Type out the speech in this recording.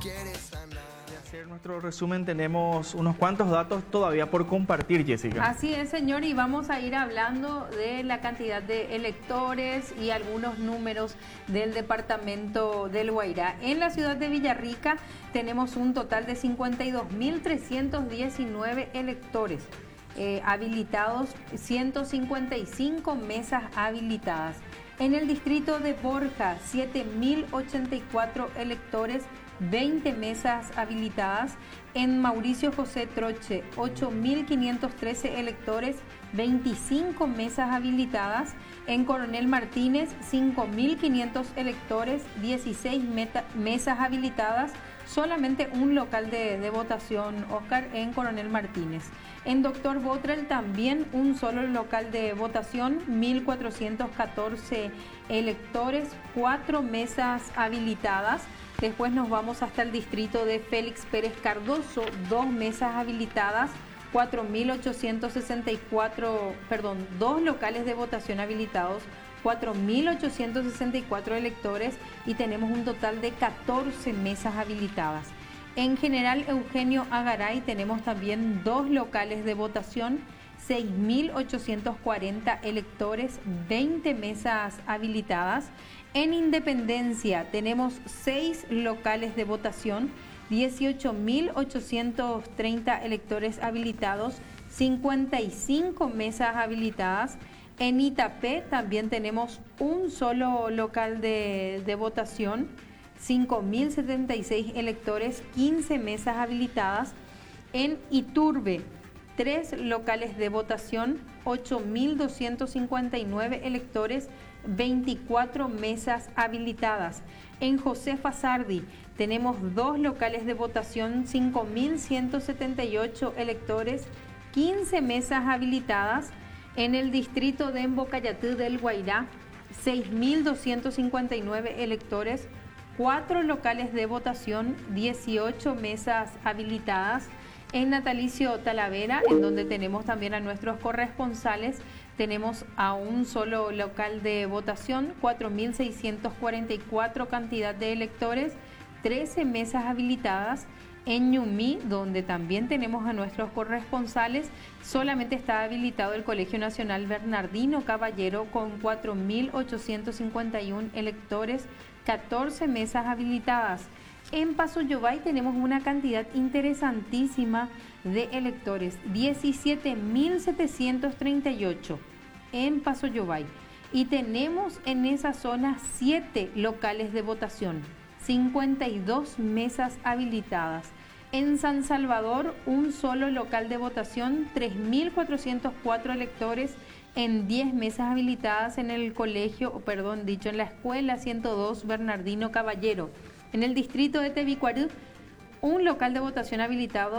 De hacer nuestro resumen tenemos unos cuantos datos todavía por compartir, Jessica. Así es, señor, y vamos a ir hablando de la cantidad de electores y algunos números del departamento del Guairá. En la ciudad de Villarrica tenemos un total de 52.319 electores habilitados, 155 mesas habilitadas. En el distrito de Borja, 7.084 electores, 20 mesas habilitadas. En Mauricio José Troche, 8.513 electores, 25 mesas habilitadas. En Coronel Martínez, 5.500 electores, 16 mesas habilitadas. Solamente un local de votación, Oscar, en Coronel Martínez. En Doctor Botrel también un solo local de votación, 1.414 electores, 4 mesas habilitadas. Después nos vamos hasta el distrito de Félix Pérez Cardoso, 2 mesas habilitadas, 2 locales de votación habilitados, 4.864 electores y tenemos un total de 14 mesas habilitadas. En General Eugenio Agaray tenemos también 2 locales de votación, 6.840 electores, 20 mesas habilitadas. En Independencia tenemos 6 locales de votación, 18.830 electores habilitados, 55 mesas habilitadas. En Itapé también tenemos un solo local de votación, 5.076 electores, 15 mesas habilitadas. En Iturbe, 3 locales de votación, 8.259 electores, 24 mesas habilitadas. En Josefa Sardi tenemos 2 locales de votación, 5.178 electores, 15 mesas habilitadas. En el distrito de Embocayatú del Guairá, 6.259 electores, 4 locales de votación, 18 mesas habilitadas. En Natalicio Talavera, en donde tenemos también a nuestros corresponsales, tenemos a un solo local de votación, 4.644 cantidad de electores, 13 mesas habilitadas. En Ñumí, donde también tenemos a nuestros corresponsales, solamente está habilitado el Colegio Nacional Bernardino Caballero con 4.851 electores, 14 mesas habilitadas. En Pasoyobay tenemos una cantidad interesantísima de electores, 17.738 en Pasoyobay. Y tenemos en esa zona 7 locales de votación, 52 mesas habilitadas. En San Salvador, un solo local de votación, 3.404 electores en 10 mesas habilitadas en el en la escuela 102 Bernardino Caballero. En el distrito de Tebicuarú, un local de votación habilitado